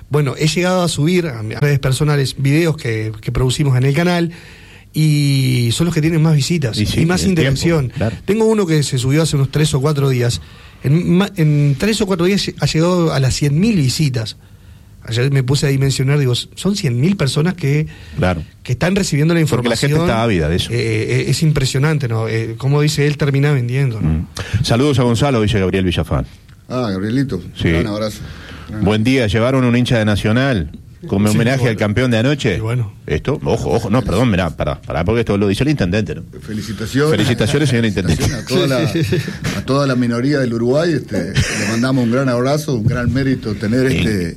Bueno, he llegado a subir a mis redes personales videos que producimos en el canal, y son los que tienen más visitas y más interacción. Claro. Tengo uno que se subió hace unos 3 o 4 días. En 3 o 4 días ha llegado a las 100.000 visitas. Ayer me puse a dimensionar, digo, son 100.000 personas que están recibiendo la información. Porque la gente está ávida de eso. Es impresionante, ¿no? Como dice él, termina vendiendo, ¿no? Saludos a Gonzalo, dice Gabriel Villafán. Gabrielito, sí. Un abrazo. Buen día, ¿llevaron un hincha de Nacional como homenaje al campeón de anoche? Sí, bueno. Esto, ojo, no, perdón, mirá, pará, porque esto lo dice el intendente, ¿no? Felicitaciones, señor intendente. A toda la minoría del Uruguay, le mandamos un gran abrazo, un gran mérito tener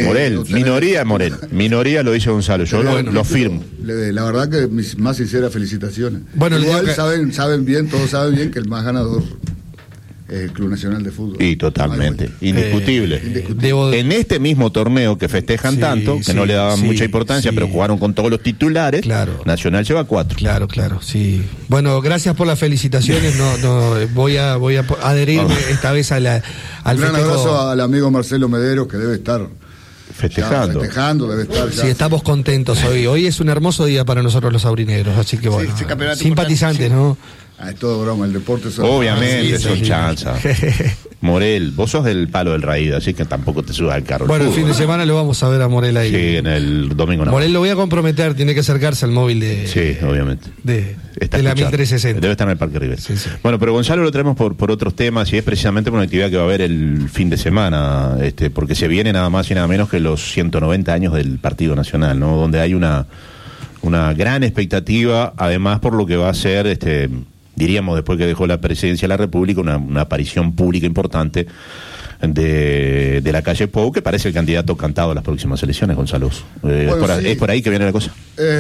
minoría lo dice Gonzalo, yo lo firmo. La verdad que mis más sinceras felicitaciones. Bueno, igual saben bien, todos saben bien que el más ganador el Club Nacional de Fútbol. Y totalmente, indiscutible. En este mismo torneo que festejan tanto, que no le daban mucha importancia, pero jugaron con todos los titulares, Nacional lleva 4. Claro, sí. Bueno, gracias por las felicitaciones, voy a adherirme esta vez al un gran abrazo al amigo Marcelo Medero, que debe estar festejando, debe estar ya. Sí, estamos contentos hoy. Hoy es un hermoso día para nosotros los aurinegros, así que bueno, simpatizantes, ¿no? Es todo broma, el deporte obviamente son chanzas. Morel, vos sos del palo del Raída, así que tampoco te subas al carro. Bueno, el fin de semana lo vamos a ver a Morel ahí. Sí, en el domingo. Morel lo voy a comprometer, tiene que acercarse al móvil de... Sí, obviamente. De la 1360. Debe estar en el Parque River. Sí. Bueno, pero Gonzalo lo traemos por otros temas, y es precisamente por una actividad que va a haber el fin de semana, porque se viene nada más y nada menos que los 190 años del Partido Nacional, ¿no? Donde hay una gran expectativa, además por lo que va a ser, diríamos, después que dejó la presidencia de la República, una aparición pública importante de la calle Pou, que parece el candidato cantado a las próximas elecciones, Gonzalo. ¿Es por ahí que viene la cosa?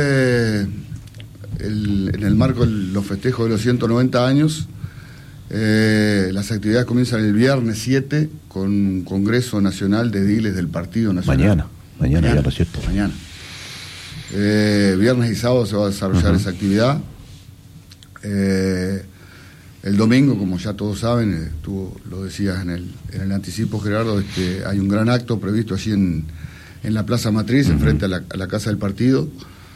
En el marco de los festejos de los 190 años, las actividades comienzan el viernes 7 con un Congreso Nacional de Ediles del Partido Nacional. Mañana, ya, ¿no es cierto? Mañana. Viernes y sábado se va a desarrollar esa actividad. El domingo, como ya todos saben, tú lo decías en el anticipo, Gerardo, hay un gran acto previsto allí en la Plaza Matriz, enfrente a la Casa del Partido,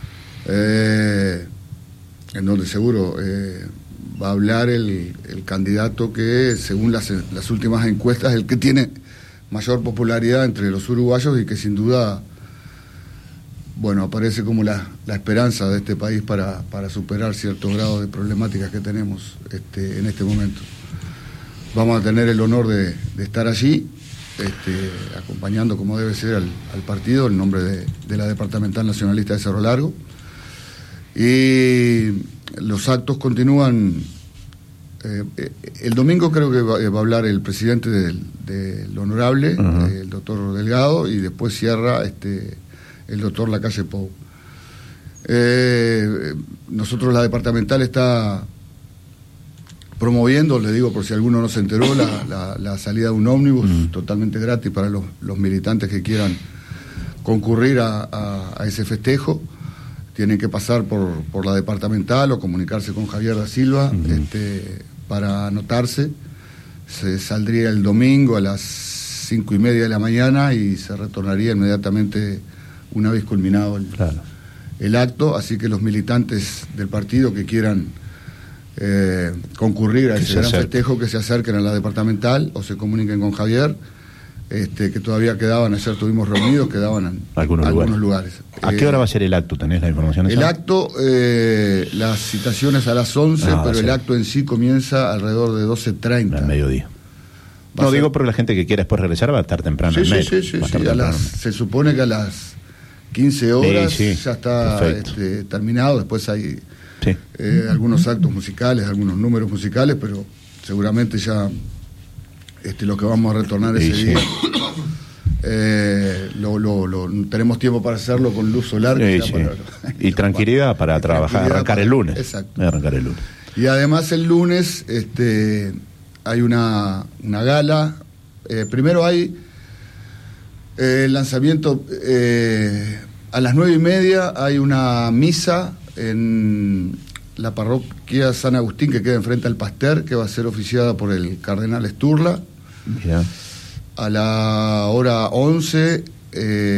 en donde seguro va a hablar el candidato que, según las últimas encuestas, el que tiene mayor popularidad entre los uruguayos, y que sin duda, bueno, aparece como la esperanza de este país para superar ciertos grados de problemáticas que tenemos en este momento. Vamos a tener el honor de estar allí, acompañando como debe ser al partido, en nombre de la Departamental Nacionalista de Cerro Largo. Y los actos continúan. El domingo creo que va a hablar el presidente del Honorable, el doctor Delgado, y después cierra el doctor Lacalle Pou. Nosotros, la departamental, está promoviendo, le digo por si alguno no se enteró, la salida de un ómnibus totalmente gratis para los militantes que quieran concurrir a ese festejo. Tienen que pasar por la departamental o comunicarse con Javier da Silva para anotarse. Se saldría el domingo a las 5:30 de la mañana y se retornaría inmediatamente una vez culminado el acto, así que los militantes del partido que quieran concurrir a ese gran festejo, que se acerquen a la departamental o se comuniquen con Javier, que todavía quedaban, ayer estuvimos reunidos, quedaban algunos lugares. ¿A qué hora va a ser el acto? ¿Tenés la información? El acto, las citaciones a las 11, pero el acto en sí comienza alrededor de 12:30. Al mediodía. No, digo porque la gente que quiera después regresar va a estar temprano. Sí. Se supone que a las 15 horas ya está terminado. Después hay algunos actos musicales, algunos números musicales, pero seguramente ya lo que vamos a retornar ese día tenemos tiempo para hacerlo con luz solar y tranquilidad para trabajar, arrancar el lunes. Exacto. Arrancar el lunes. Y además el lunes hay una gala. Primero hay el lanzamiento a las 9:30, hay una misa en la parroquia San Agustín, que queda enfrente al Pasteur, que va a ser oficiada por el cardenal Sturla. A la hora 11